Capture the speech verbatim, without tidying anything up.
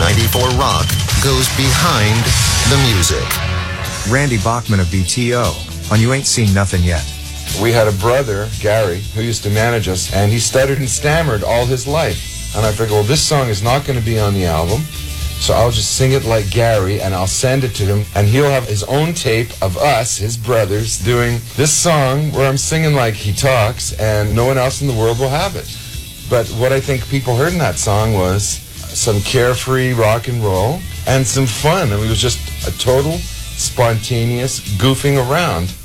ninety-four Rock goes behind the music. Randy Bachman of B T O on You Ain't Seen Nothing Yet. We had a brother, Gary, who used to manage us, and he stuttered and stammered all his life. And I figured, well, this song is not going to be on the album, so I'll just sing it like Gary, and I'll send it to him, and he'll have his own tape of us, his brothers, doing this song where I'm singing like he talks, and no one else in the world will have it. But what I think people heard in that song was some carefree rock and roll and some fun. I mean, it was just a total spontaneous goofing around.